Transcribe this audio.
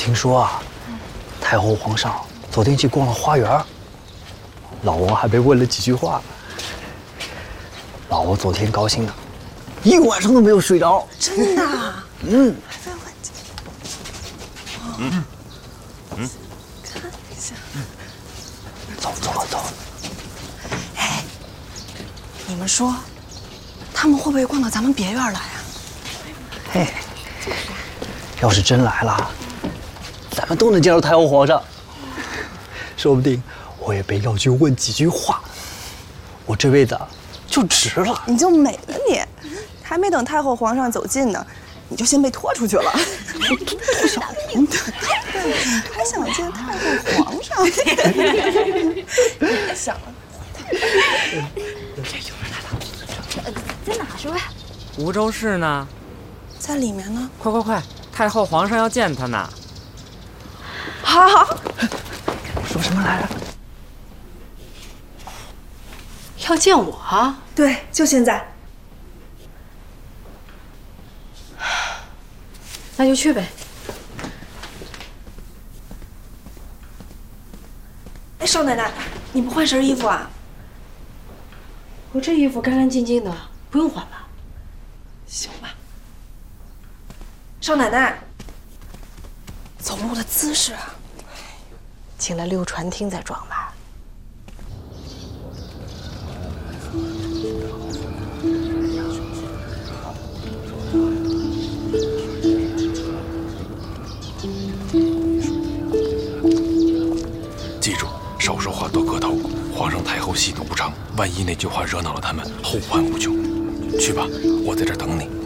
听说啊，太后皇上昨天去逛了花园，老王还被问了几句话。老王昨天高兴的，一晚上都没有睡着。 真的？ 嗯。 还问几句？看一下。 走。 哎，你们说，他们会不会逛到咱们别院来啊？ 嘿，要是真来了，咱们都能见到太后皇上，说不定我也被要去问几句话，我这辈子就值了。 你就美了你，还没等太后皇上走近呢，你就先被拖出去了。 拖小红的， 还想见太后皇上？别想了。 在哪是喂？ 梧州市呢？ 在里面呢。 快！太后皇上要见他呢。 好。 说什么来着？ 要见我啊？ 对，就现在。 那就去呗。 哎，少奶奶，你不换身衣服啊？ 我这衣服干干净净的，不用换吧？ 行吧。少奶奶，走路的姿势啊，进了六船厅再装吧。 记住，少说话，多磕头。皇上太后喜怒无常，万一那句话惹恼了他们，后患无穷。去吧，我在这儿等你。